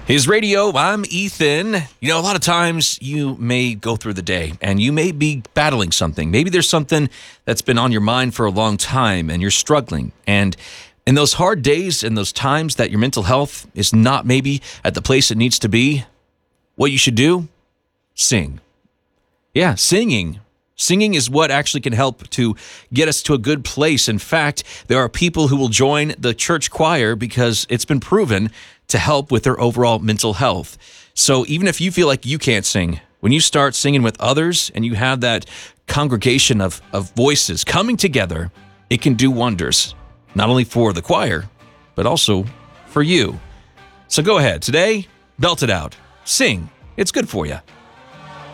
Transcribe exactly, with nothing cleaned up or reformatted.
His radio, I'm Ethan. You know, a lot of times you may go through the day and you may be battling something. Maybe there's something that's been on your mind for a long time and you're struggling. And in those hard days and those times that your mental health is not maybe at the place it needs to be, what you should do? Sing. Yeah, singing. Singing is what actually can help to get us to a good place. In fact, there are people who will join the church choir because it's been proven to help with their overall mental health. So even if you feel like you can't sing, when you start singing with others and you have that congregation of, of voices coming together, it can do wonders, not only for the choir, but also for you. So go ahead today, belt it out, sing. It's good for you.